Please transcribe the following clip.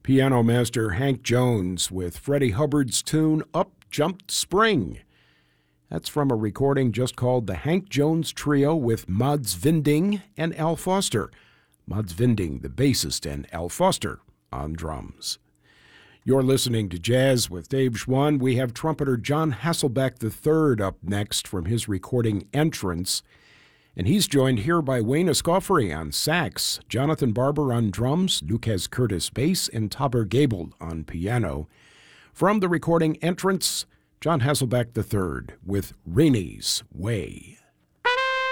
Piano master Hank Jones with Freddie Hubbard's tune Up Jumped Spring. That's from a recording just called the Hank Jones Trio with Mads Vinding and Al Foster. Mads Vinding, the bassist, and Al Foster on drums. You're listening to Jazz with Dave Schwann. We have trumpeter John Hasselbeck III up next from his recording Entrance. And he's joined here by Wayne Escoffery on sax, Jonathan Barber on drums, Lucas Curtis bass, and Taber Gabel on piano. From the recording Entrance, John Hasselbeck III with Rainy's Way.